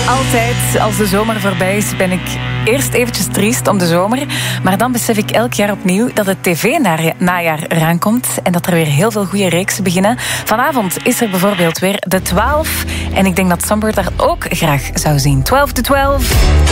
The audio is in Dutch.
Altijd als de zomer voorbij is, ben ik eerst eventjes triest om de zomer. Maar dan besef ik elk jaar opnieuw dat het tv-najaar eraan komt en dat er weer heel veel goede reeksen beginnen. Vanavond is er bijvoorbeeld weer de 12. En ik denk dat Sunbird daar ook graag zou zien. 12 to 12.